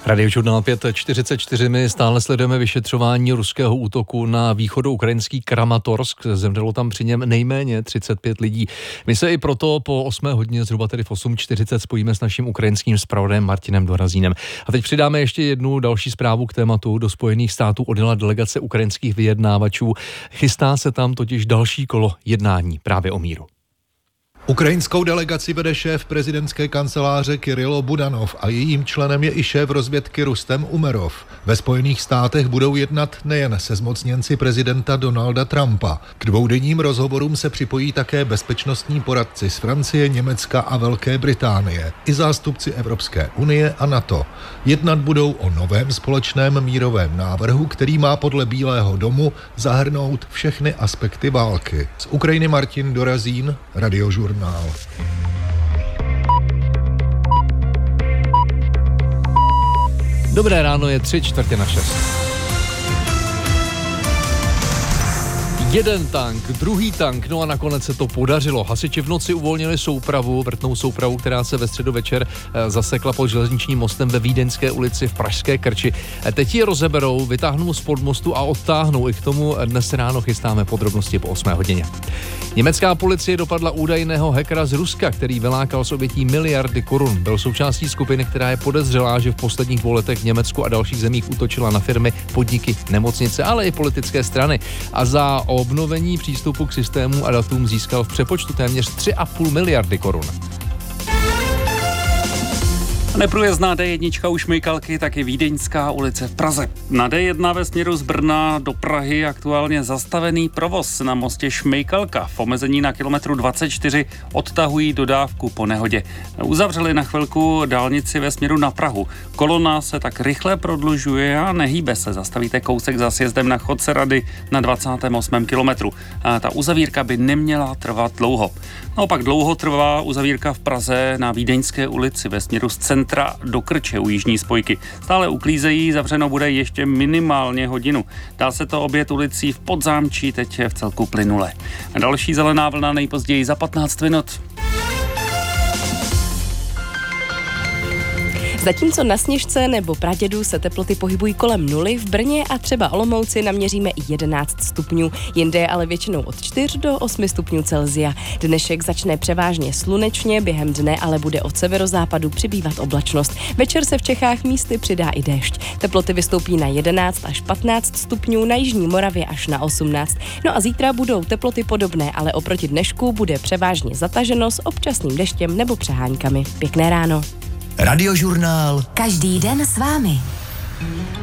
Radiožurnál 5:44, my stále sledujeme vyšetřování ruského útoku na východoukrajinský Kramatorsk. Zemřelo tam při něm nejméně 35 lidí. My se i proto po 8 hodině, zhruba tedy v 8:40, spojíme s naším ukrajinským zpravodajem Martinem Dorazínem. A teď přidáme ještě jednu další zprávu k tématu. Do Spojených států odjela delegace ukrajinských vyjednávačů. Chystá se tam totiž další kolo jednání právě o míru. Ukrajinskou delegaci vede šéf prezidentské kanceláře Kirilo Budanov a jejím členem je i šéf rozvědky Rustem Umerov. Ve Spojených státech budou jednat nejen se zmocněnci prezidenta Donalda Trumpa. K dvoudenním rozhovorům se připojí také bezpečnostní poradci z Francie, Německa a Velké Británie, i zástupci Evropské unie a NATO. Jednat budou o novém společném mírovém návrhu, který má podle Bílého domu zahrnout všechny aspekty války. Z Ukrajiny Martin Dorazín, Radiožurnál. Dobré ráno, je 5:45. Jeden tank, druhý tank, no a nakonec se to podařilo. Hasiči v noci uvolnili vrtnou soupravu, která se ve středu večer zasekla pod železničním mostem ve Vídeňské ulici v pražské Krči. Teď ji rozeberou, vytáhnou z podmostu a odtáhnou. I k tomu dnes ráno chystáme podrobnosti po 8 hodině. Německá policie dopadla údajného hackera z Ruska, který vylákal z obětí miliardy korun. Byl součástí skupiny, která je podezřelá, že v posledních 2 letech v Německu a dalších zemích útočila na firmy, podniky, nemocnice, ale i politické strany. A za obnovení přístupu k systému a datům získal v přepočtu téměř 3,5 miliardy korun. Neprůjezdná D1 u Šmejkalky, taky Vídeňská ulice v Praze. Na D1 ve směru z Brna do Prahy aktuálně zastavený provoz na mostě Šmejkalka. V omezení na kilometru 24 odtahují dodávku po nehodě. Uzavřeli na chvilku dálnici ve směru na Prahu. Kolona se tak rychle prodlužuje a nehýbe se. Zastavíte kousek za sjezdem na Chodce Rady na 28. kilometru. A ta uzavírka by neměla trvat dlouho. Naopak dlouho trvá uzavírka v Praze na Vídeňské ulici ve směru z centra do Krče u jižní spojky. Stále uklízejí, zavřeno bude ještě minimálně hodinu. Dá se to objet ulicí v Podzámčí, teď v celku plynule. Další zelená vlna nejpozději za 15 minut. Zatímco na Sněžce nebo Pradědu se teploty pohybují kolem 0, v Brně a třeba Olomouci naměříme i 11 stupňů, jinde je ale většinou od 4 do 8 stupňů Celsia. Dnešek začne převážně slunečně, během dne ale bude od severozápadu přibývat oblačnost. Večer se v Čechách místy přidá i déšť. Teploty vystoupí na 11 až 15 stupňů, na jižní Moravě až na 18. No a zítra budou teploty podobné, ale oproti dnešku bude převážně zataženo s občasným deštěm nebo přeháňkami. Pěkné ráno. Radiožurnál. Každý den s vámi.